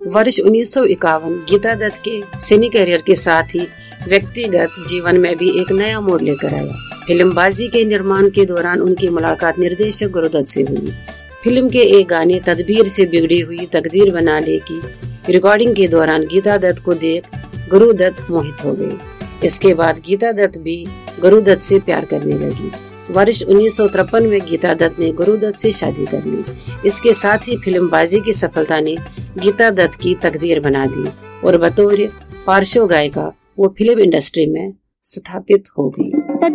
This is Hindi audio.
वर्ष 1951 गीता दत्त के सिने करियर के साथ ही व्यक्तिगत जीवन में भी एक नया मोड़ लेकर आया। फिल्म बाजी के निर्माण के दौरान उनकी मुलाकात निर्देशक गुरुदत्त से हुई। फिल्म के एक गाने तदबीर से बिगड़ी हुई तकदीर बना ले की रिकॉर्डिंग के दौरान गीता दत्त को देख गुरुदत्त मोहित हो गए। इसके बाद गीता दत्त भी गुरुदत्त से प्यार करने लगी। वर्ष 1953 में गीता दत्त ने गुरुदत्त से शादी कर ली। इसके साथ ही फिल्म बाजी की सफलता ने गीता दत्त की तकदीर बना दी और बतौर पार्श्व गायिका वो फिल्म इंडस्ट्री में स्थापित हो गई।